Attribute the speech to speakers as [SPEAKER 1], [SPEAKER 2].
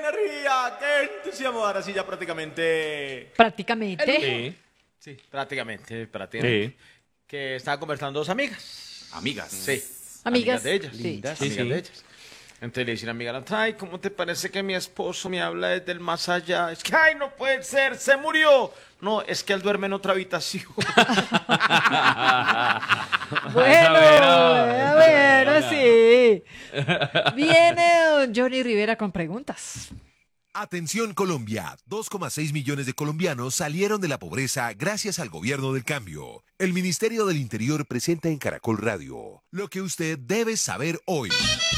[SPEAKER 1] energía! ¡Qué entusiasmo! Ahora sí, ya prácticamente...
[SPEAKER 2] Prácticamente.
[SPEAKER 3] Sí,
[SPEAKER 1] Sí, prácticamente.
[SPEAKER 3] sí.
[SPEAKER 1] Que estaba conversando dos amigas.
[SPEAKER 4] Amigas.
[SPEAKER 1] Sí.
[SPEAKER 2] Amigas.
[SPEAKER 1] de ellas.
[SPEAKER 2] Sí.
[SPEAKER 1] Lindas.
[SPEAKER 3] Sí,
[SPEAKER 1] Amigas
[SPEAKER 3] sí.
[SPEAKER 1] de ellas. Entonces le dice una amiga, ay, ¿cómo te parece que mi esposo me habla desde el más allá? Es que, ay, no puede ser, se murió. No, es que él duerme en otra habitación.
[SPEAKER 2] Bueno, sí. Viene don Johnny Rivera con preguntas.
[SPEAKER 5] Atención Colombia, 2,6 millones de colombianos salieron de la pobreza gracias al gobierno del cambio. El Ministerio del Interior presenta en Caracol Radio lo que usted debe saber hoy.